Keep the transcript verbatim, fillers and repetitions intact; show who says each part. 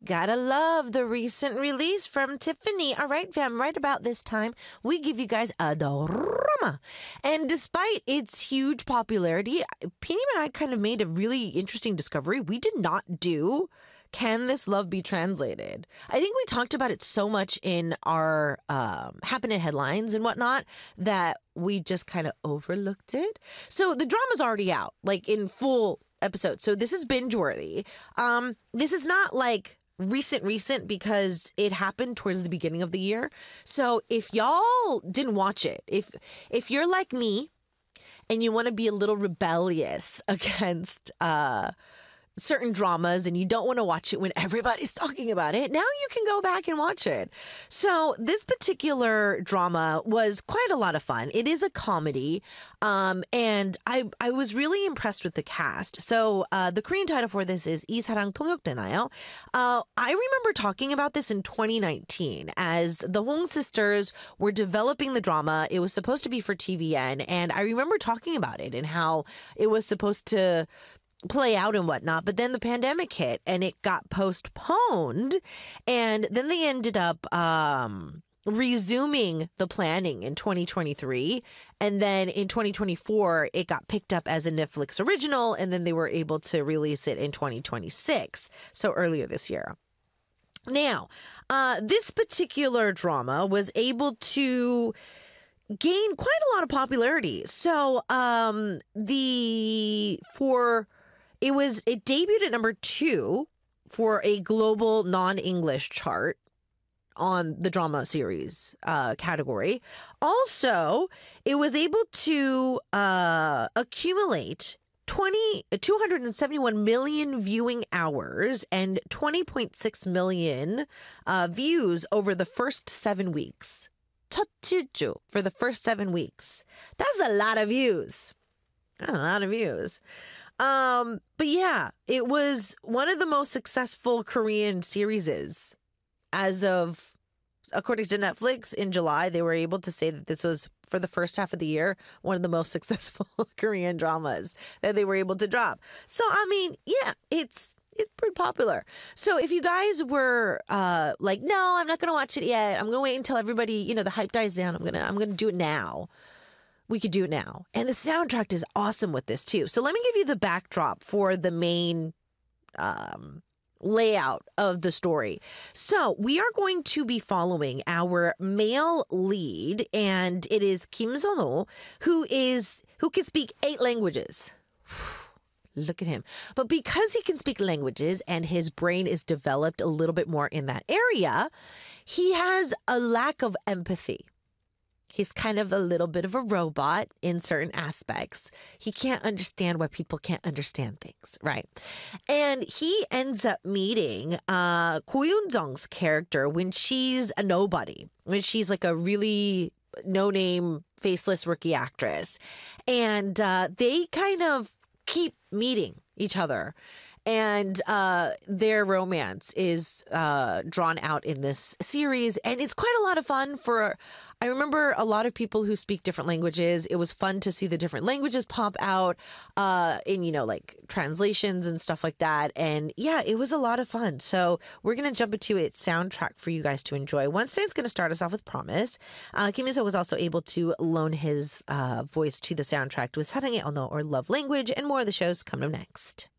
Speaker 1: Gotta love the recent release from Tiffany. All right, fam, right about this time, we give you guys a drama. And despite its huge popularity, P and I kind of made a really interesting discovery. We did not do Can This Love Be Translated? I think we talked about it so much in our um, Happening Headlines and whatnot that we just kind of overlooked it. So the drama's already out, like in full episode. So this is binge worthy. Um, this is not like recent, recent because it happened towards the beginning of the year. So if y'all didn't watch it, if if you're like me and you want to be a little rebellious against uh certain dramas and you don't want to watch it when everybody's talking about it, now you can go back and watch it. So this particular drama was quite a lot of fun. It is a comedy, um, and I I was really impressed with the cast. So uh, the Korean title for this is 이 사랑 통역되나요? Uh, I remember talking about this in twenty nineteen as the Hong sisters were developing the drama. It was supposed to be for T V N, and I remember talking about it and how it was supposed to play out and whatnot, but then the pandemic hit and it got postponed, and then they ended up um resuming the planning in twenty twenty-three, and then in twenty twenty-four it got picked up as a Netflix original, and then they were able to release it in twenty twenty-six, so earlier this year. Now, uh this particular drama was able to gain quite a lot of popularity. So um the for It was it debuted at number two for a global non-English chart on the drama series uh, category. Also, it was able to uh, accumulate twenty, two hundred seventy-one million viewing hours and twenty point six million uh, views over the first seven weeks. 첫 칠 주 for the first seven weeks. That's a lot of views. A lot of views. Um, but yeah, it was one of the most successful Korean series as of, according to Netflix, in July. They were able to say that this was, for the first half of the year, one of the most successful Korean dramas that they were able to drop. So, I mean, yeah, it's it's pretty popular. So if you guys were uh, like, no, I'm not going to watch it yet, I'm going to wait until everybody, you know, the hype dies down, I'm going to I'm going to do it now. We could do it now. And the soundtrack is awesome with this too. So let me give you the backdrop for the main um, layout of the story. So we are going to be following our male lead, and it is Kim Seon-ho, who is who can speak eight languages. Look at him. But because he can speak languages and his brain is developed a little bit more in that area, he has a lack of empathy. He's kind of a little bit of a robot in certain aspects. He can't understand why people can't understand things, right? And he ends up meeting uh, Ko Yoon-jung's character when she's a nobody, when she's like a really no-name, faceless rookie actress. And uh, they kind of keep meeting each other. And uh, their romance is uh, drawn out in this series. And it's quite a lot of fun for, I remember a lot of people who speak different languages. It was fun to see the different languages pop out uh, in, you know, like translations and stuff like that. And yeah, it was a lot of fun. So we're going to jump into its soundtrack for you guys to enjoy. Wednesday's going to start us off with Promise. Uh, Kim Min-seo was also able to loan his uh, voice to the soundtrack with 사랑의 언어 or Love Language, and more of the shows coming up next.